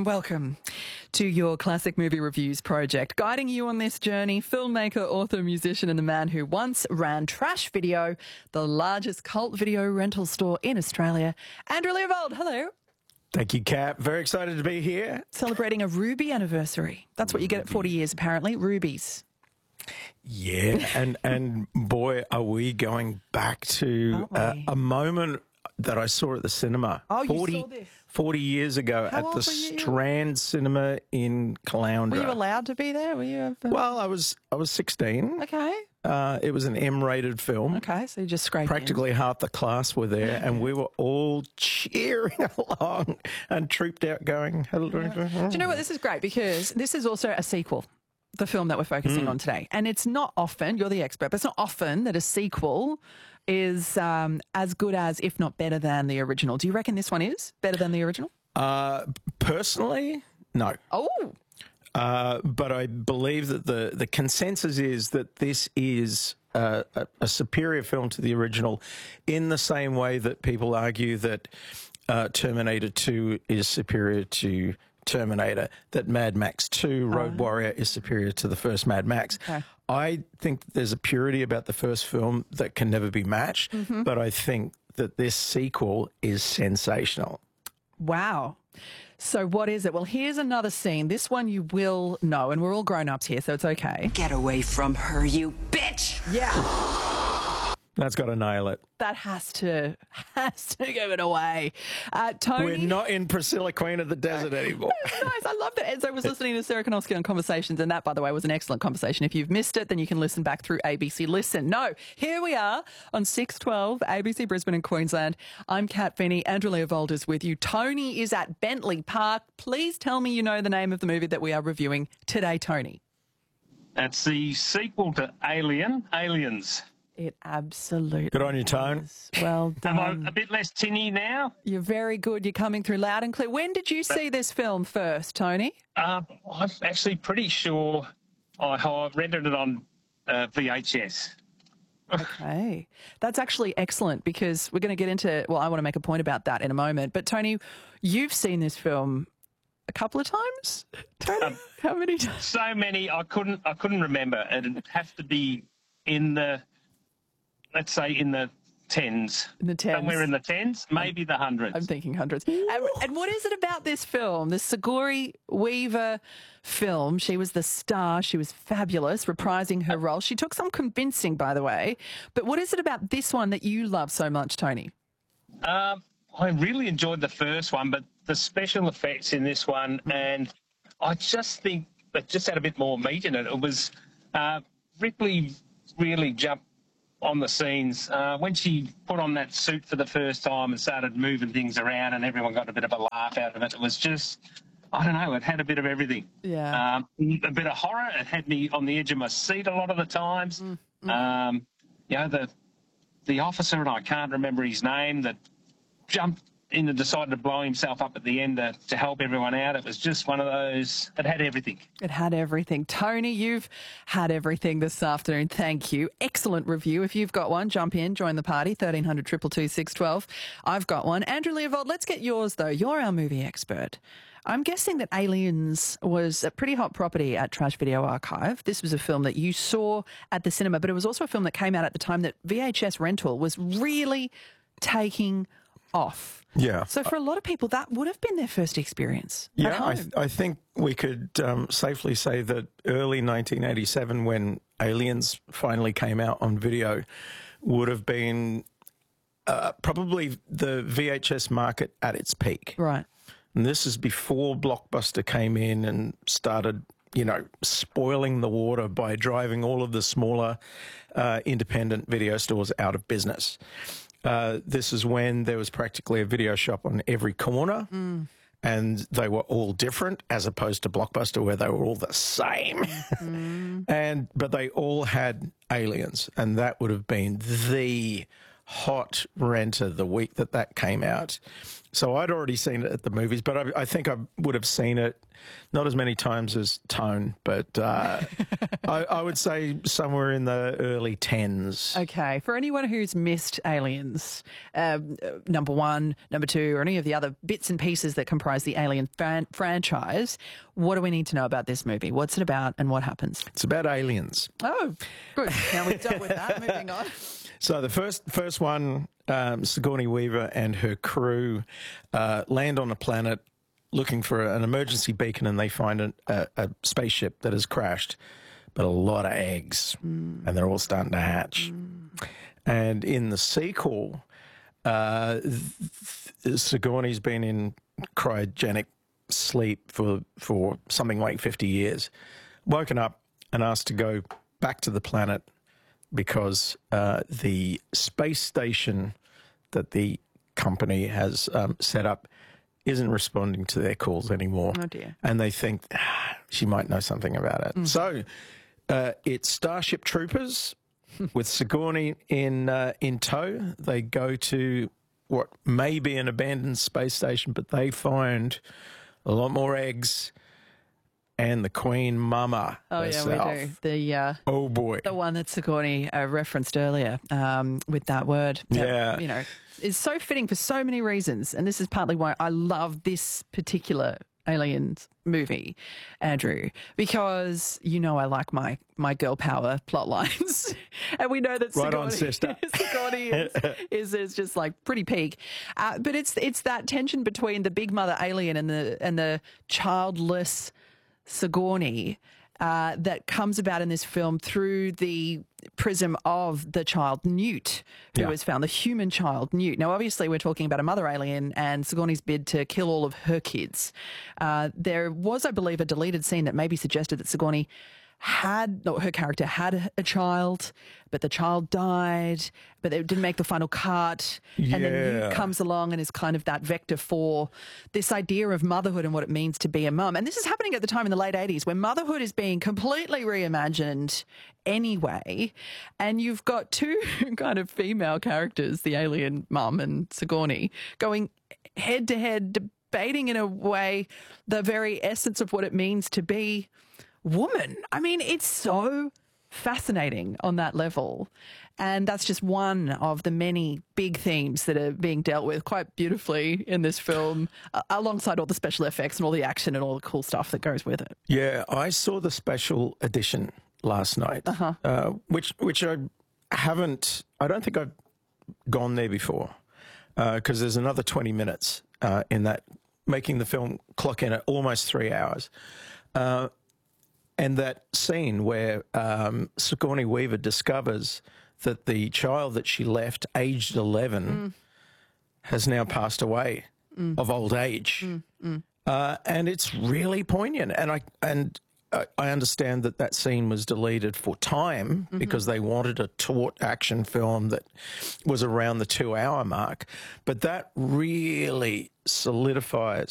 welcome to your Classic Movie Reviews project. Guiding you on this journey, filmmaker, author, musician and the man who once ran Trash Video, the largest cult video rental store in Australia, Andrew Leopold. Hello. Thank you, Kat. Very excited to be here. Celebrating a Ruby anniversary. That's what you get at 40 years, apparently. Rubies. Yeah, and boy, are we going back to a moment that I saw at the cinema. Oh, you saw this? 40 years ago How at old the were you? Strand Cinema in Caloundra. Were you allowed to be there? Were you? Well, I was 16. Okay. It was an M-rated film. Okay, so you just scraped Practically half the class were there, and we were all cheering along and trooped out going, hello. Do you know what? This is great because this is also a sequel, the film that we're focusing on today. And it's not often, you're the expert, but it's not often that a sequel is as good as, if not better than, the original. Do you reckon this one is better than the original? Personally, no. Oh, But I believe that the consensus is that this is a superior film to the original in the same way that people argue that Terminator 2 is superior to Terminator, that Mad Max 2, Road Warrior, is superior to the first Mad Max. Okay. I think there's a purity about the first film that can never be matched, but I think that this sequel is sensational. wow. So what is it? Well, here's another scene. This one you will know, and we're all grown-ups here, so it's okay. Get away from her, you bitch! Yeah. That's got to nail it. That has to give it away. Tony. We're not in Priscilla, Queen of the Desert anymore. Nice. I love that. Enzo was listening to Sarah Konofsky on Conversations, and that, by the way, was an excellent conversation. If you've missed it, then you can listen back through ABC Listen. No, here we are on 612 ABC Brisbane and Queensland. I'm Kat Finney. Andrew Leopold is with you. Tony is at Bentley Park. Please tell me you know the name of the movie that we are reviewing today, Tony. It's the sequel to Aliens. It absolutely Good on you, Tone. is. Well Am I done. a bit less tinny now? You're very good. You're coming through loud and clear. When did you see this film first, Tony? I'm actually pretty sure I rented it on VHS. Okay. That's actually excellent because we're going to get into, well, I want to make a point about that in a moment. But Tony, you've seen this film a couple of times? Tony, how many times? So many I couldn't remember. It'd have to be in the, let's say, in the tens. In the tens. Somewhere in the tens, maybe the hundreds. I'm thinking hundreds. And what is it about this film, the Sigourney Weaver film? She was the star. She was fabulous, reprising her role. She took some convincing, by the way. But what is it about this one that you love so much, Tony? I really enjoyed the first one, but the special effects in this one, and I just think it just had a bit more meat in it. It was Ripley really jumped on the scenes when she put on that suit for the first time and started moving things around, and everyone got a bit of a laugh out of it. It was just, I don't know, it had a bit of everything. Yeah. A bit of horror. It had me on the edge of my seat a lot of the times. You know, the officer, and I can't remember his name, that jumped in and decided to blow himself up at the end to help everyone out. It was just one of those, it had everything. It had everything. Tony, you've had everything this afternoon. Thank you. Excellent review. If you've got one, jump in, join the party, 1300 222 612. I've got one. Andrew Leopold, let's get yours, though. You're our movie expert. I'm guessing that Aliens was a pretty hot property at Trash Video Archive. This was a film that you saw at the cinema, but it was also a film that came out at the time that VHS rental was really taking off. Yeah. So for a lot of people, that would have been their first experience. at Yeah, home. I think we could safely say that early 1987, when Aliens finally came out on video, would have been probably the VHS market at its peak. Right. And this is before Blockbuster came in and started, you know, spoiling the water by driving all of the smaller independent video stores out of business. This is when there was practically a video shop on every corner, and they were all different, as opposed to Blockbuster, where they were all the same. But they all had Aliens, and that would have been the hot renter the week that came out. So I'd already seen it at the movies, but I think I would have seen it not as many times as Tone, but I would say somewhere in the early 10s. Okay, for anyone who's missed Aliens, number 1, number 2, or any of the other bits and pieces that comprise the Alien franchise, what do we need to know about this movie? What's it about and what happens? It's about aliens. Oh, good. Now we've dealt with that. Moving on. So the first one, Sigourney Weaver and her crew land on a planet looking for an emergency beacon, and they find a spaceship that has crashed, but a lot of eggs, and they're all starting to hatch. And in the sequel, Sigourney's been in cryogenic sleep for something like 50 years, woken up and asked to go back to the planet because the space station that the company has set up isn't responding to their calls anymore. Oh, dear. And they think she might know something about it. So it's Starship Troopers with Sigourney in tow. They go to what may be an abandoned space station, but they find a lot more eggs and the Queen Mama herself. Yeah, we do. Oh boy. The one that Sigourney referenced earlier with that word. Yeah. You know, is so fitting for so many reasons. And this is partly why I love this particular Aliens movie, Andrew, because I like my girl power plot lines. And we know that Right on, sister. Sigourney is just like pretty peak. But it's that tension between the big mother alien and the childless Sigourney that comes about in this film through the prism of the child Newt, who was found, the human child Newt. Now, obviously, we're talking about a mother alien and Sigourney's bid to kill all of her kids. There was, I believe, a deleted scene that maybe suggested that Sigourney her character had a child, but the child died, but they didn't make the final cut. Yeah. And then Newt comes along and is kind of that vector for this idea of motherhood and what it means to be a mum. And this is happening at the time in the late 80s when motherhood is being completely reimagined anyway. And you've got two kind of female characters, the alien mum and Sigourney, going head to head, debating in a way the very essence of what it means to be woman. I mean, it's so fascinating on that level. And that's just one of the many big themes that are being dealt with quite beautifully in this film, alongside all the special effects and all the action and all the cool stuff that goes with it. Yeah, I saw the special edition last night, which I don't think I've gone there before, because there's another 20 minutes in that, making the film clock in at almost 3 hours. And that scene where Sigourney Weaver discovers that the child that she left, aged 11, has now passed away of old age. And it's really poignant. And I understand that scene was deleted for time because they wanted a taut action film that was around the 2 hour mark. But that really solidifies